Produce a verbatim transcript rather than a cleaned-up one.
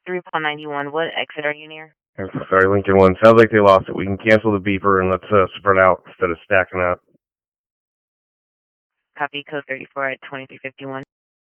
three Paul ninety-one, what exit are you near? I'm so sorry, Lincoln one. Sounds like they lost it. We can cancel the beeper and let's uh, spread out instead of stacking up. Copy code thirty-four at twenty-three fifty-one.